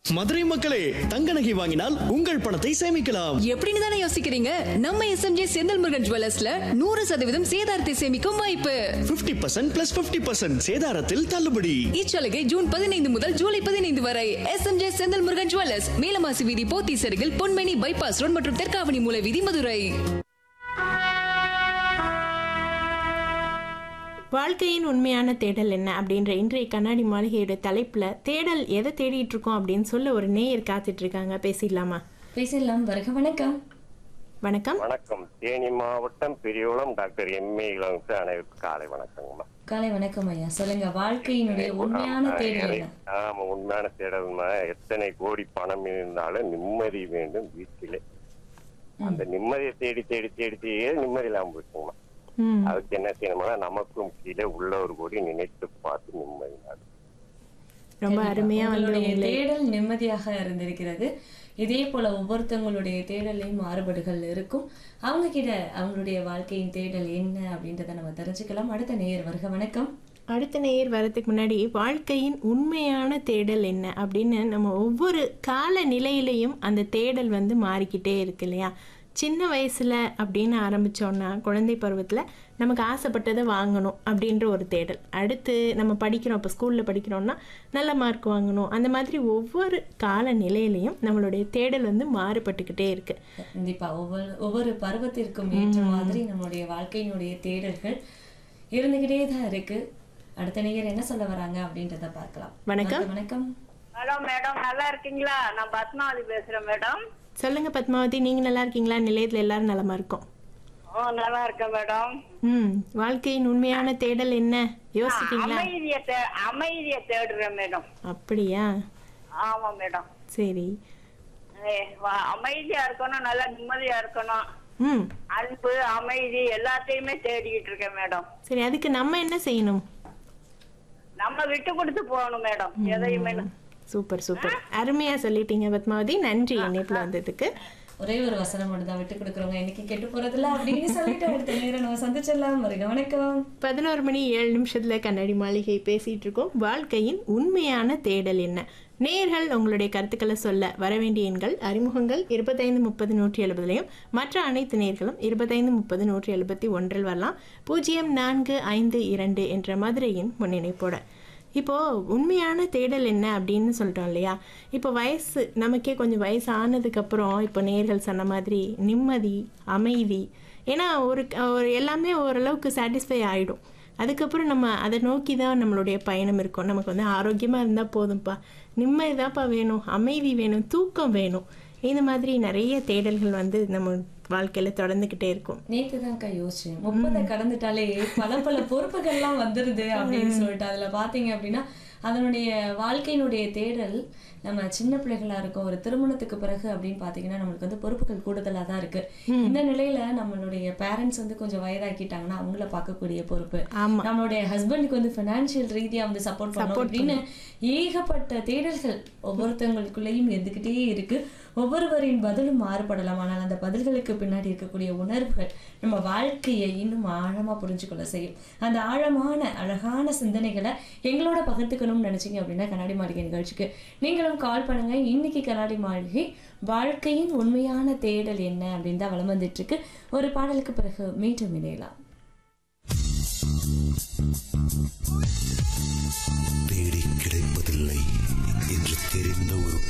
மதுரை மக்களே, தங்க நகை வாங்கினால் உங்கள் பணத்தை சேமிக்கலாம். எப்படின்னு தானே யோசிக்கிறீங்க? நம்ம SMJ செந்தில் முருகன் ஜுவல்லர்ஸ்ல 100% சேதாரத்தை சேமிக்கும் வாய்ப்பு. 50% + 50% சேதாரத்தில் தள்ளுபடி. இச்சலுகை ஜூன் 15 முதல் ஜூலை 15 வரை. SMJ செந்தில் முருகன் ஜுவல்லர்ஸ், மேலமாசி வீதி, போத்தீஸ் அருகில், பொன்மேனி பைபாஸ் ரோட் மற்றும் தெற்காவணி மூல வீதி, மதுரை. வாழ்க்கையின் உண்மையான தேடல் என்ன அப்படின்ற இன்றைய கண்ணாடி மாளிகையோட தலைப்புல தேடல் எதை தேடிட்டு இருக்கோம் அப்படின்னு சொல்ல ஒரு நேயர் காத்துட்டு இருக்காங்க. பேசிடலாமா? பேசலாம். வணக்கம். வணக்கம். வணக்கம். தேனி மாவட்டம் பெரியகுளம் டாக்டர் எம்ஏ இளவரசு அனைவருக்கும் காலை வணக்கங்கம்மா. காலை வணக்கம் ஐயா. சொல்லுங்க, வாழ்க்கையினுடைய உண்மையான தேடல் என்ன? ஆமா, உண்மையான தேடல்மா, எத்தனை கோடி பணம் இருந்தாலும் நிம்மதி வேண்டும் வீட்டிலே. அந்த நிம்மதியை தேடி தேடி தேடி தேடி நிம்மதி இல்லாம போச்சுங்கம்மா. அதுக்கு என்ன செய்யணும்னா, நமக்கும் கீழே உள்ள ஒரு கோடி நினைத்து பார்த்து நிம்மதி. ரொம்ப அருமையா தேடல் நிம்மதியாக இருந்திருக்கிறது. இதே போல ஒவ்வொருத்தவங்களுடைய தேடலையும் மாறுபாடுகள் இருக்கும். அவங்க கிட்ட அவங்களுடைய வாழ்க்கையின் தேடல் என்ன அப்படின்றத நம்ம தெரிஞ்சுக்கலாம். அடுத்த நேயர் வருக. வணக்கம். அடுத்த நேயர் வரதுக்கு முன்னாடி வாழ்க்கையின் உண்மையான தேடல் என்ன அப்படின்னு நம்ம ஒவ்வொரு கால நிலையிலையும் அந்த தேடல் வந்து மாறிக்கிட்டே இருக்கு இல்லையா? சின்ன வயசுல அப்படின்னு ஆரம்பிச்சோன்னா, குழந்தை பருவத்தில் நமக்கு ஆசைப்பட்டதை வாங்கணும் அப்படின்ற ஒரு தேடல். அடுத்து நம்ம படிக்கிறோம், இப்போ ஸ்கூலில் படிக்கிறோம்னா நல்ல மார்க் வாங்கணும். அந்த மாதிரி ஒவ்வொரு கால நிலையிலையும் நம்மளுடைய தேடல் வந்து மாறுபட்டுக்கிட்டே இருக்கு. கண்டிப்பா ஒவ்வொரு பருவத்திற்கும் ஏற்ற மாதிரி நம்மளுடைய வாழ்க்கையினுடைய தேடல்கள் இருந்துகிட்டே தான் இருக்கு. அடுத்த நேயர் என்ன சொல்ல வராங்க அப்படின்றத பார்க்கலாம். வணக்கம். வணக்கம் மேடம், நல்லா இருக்கீங்களா? நான் பத்மாவதி பேசுறேன் மேடம். சொல்லுங்க பத்மாவதி, நீங்க நல்லா இருக்கீங்களா? நிலையத்துல எல்லாரும் நலமா இருக்கோம். நல்லா இருக்கேன் மேடம். வாழ்க்கையின் உண்மையான தேடல் என்ன யோசிக்கீங்களா? அமைதியை தேடுறேன் மேடம். அப்படியா? ஆமா மேடம். சரி, அமைதியா இருக்கணும், நல்லா நிம்மதியா இருக்கணும், அன்பு அமைதி எல்லாத்தையுமே தேடிக்கிட்டு இருக்கேன் மேடம். சரி, அதுக்கு நம்ம என்ன செய்யணும்? நம்ம விட்டு கொடுத்து போகணும் மேடம், எதையுமே. சூப்பர் சூப்பர், அருமையா சொல்லிட்டீங்க பத்மாவதி. நன்றி இணைப்புல வந்ததுக்கு. ஒரே ஒரு வசனம் மட்டும் தான் விட்டு கொடுக்குறோங்க, இன்னைக்கு கெட்டு போறதுல அப்படின்னு சொல்லிட்டு அடுத்த நேரம் நம்ம சந்திச்சிடலாம். வணக்கம். 11:07 கண்ணாடி மாளிகை பேசிட்டு இருக்கோம். வாழ்க்கையின் உண்மையான தேடல் என்ன? நேயர்கள் உங்களுடைய கருத்துக்களை சொல்ல வரவேண்டிய எண்கள் அறிமுகங்கள் 2530-170 மற்ற அனைத்து நேயர்களும் 2530-171 வரலாம். 0452 என்ற மதுரையின் முன்னிணைப்போட. இப்போது உண்மையான தேடல் என்ன அப்படின்னு சொல்லிட்டோம் இல்லையா? இப்போ வயசு நமக்கே கொஞ்சம் வயசு ஆனதுக்கப்புறம் இப்போ நேர்கள் சொன்ன மாதிரி நிம்மதி, அமைதி, ஏன்னா ஒரு எல்லாமே ஓரளவுக்கு சாட்டிஸ்ஃபை ஆகிடும். அதுக்கப்புறம் நம்ம அதை நோக்கி தான் நம்மளுடைய பயணம் இருக்கும். நமக்கு வந்து ஆரோக்கியமாக இருந்தால் போதும்ப்பா, நிம்மதி தான்ப்பா வேணும், அமைதி வேணும், தூக்கம் வேணும். இந்த மாதிரி நிறைய தேடல்கள் வந்து நம்ம வாழ்க்கையில தொடர்ந்துகிட்டே இருக்கும். நேத்துதான்க்கா யோசிச்சேன், 30 கடந்துட்டாலே பல பொறுப்புகள்லாம் வந்துருது அப்படின்னு சொல்லிட்டு. அதுல பாத்தீங்க அப்படின்னா அதனுடைய வாழ்க்கையினுடைய தேடல் நம்ம சின்ன பிள்ளைகளா இருக்கோம், ஒரு திருமணத்துக்கு பிறகு அப்படின்னு பாத்தீங்கன்னா நம்மளுக்கு வந்து பொறுப்புகள் கூடுதலா தான் இருக்கு. இந்த நிலையில நம்மளுடைய பேரண்ட்ஸ் வந்து கொஞ்சம் வயதாக்கிட்டாங்கன்னா அவங்கள பார்க்கக்கூடிய பொறுப்பு, நம்மளுடைய ஹஸ்பண்டுக்கு வந்து பினான்சியல் ரீதியா வந்து சப்போர்ட் பண்ணணும் அப்படின்னு ஏகப்பட்ட தேடல்கள் ஒவ்வொருத்தவங்களுக்குள்ளேயும் இருந்துகிட்டே இருக்கு. ஒவ்வொருவரின் பதிலும் மாறுபடலாம், ஆனால் அந்த பதில்களுக்கு பின்னாடி இருக்கக்கூடிய உணர்வுகள் நம்ம வாழ்க்கையை இன்னும் ஆழமா புரிஞ்சுக்கொள்ள செய்யும். அந்த ஆழமான அழகான சிந்தனைகளை எங்களோட பகிர்ந்துக்கணும்னு நினைச்சீங்க அப்படின்னா கண்ணாடி மாளிகை நிகழ்ச்சிக்கு நீங்களும் கால் பண்ணுங்க. இன்னைக்கு கண்ணாடி மாளிகை வாழ்க்கையின் உண்மையான தேடல் என்ன அப்படின்னு தான் வளம் வந்துட்டு இருக்கு. ஒரு பாடலுக்கு பிறகு மீண்டும் இணையலாம். தேடி கிடைப்பதில்லை என்று தெரிந்த ஒரு